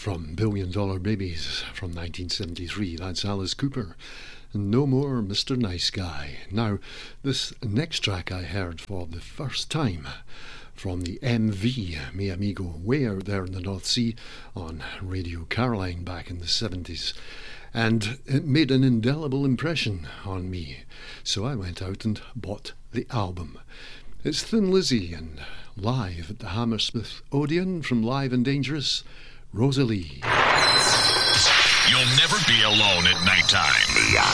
From Billion Dollar Babies from 1973, that's Alice Cooper. No More Mr. Nice Guy. Now, this next track I heard for the first time from the MV, Mi Amigo, way out there in the North Sea on Radio Caroline back in the 70s. And it made an indelible impression on me. So I went out and bought the album. It's Thin Lizzy and live at the Hammersmith Odeon from Live and Dangerous, Rosalie. You'll never be alone at nighttime.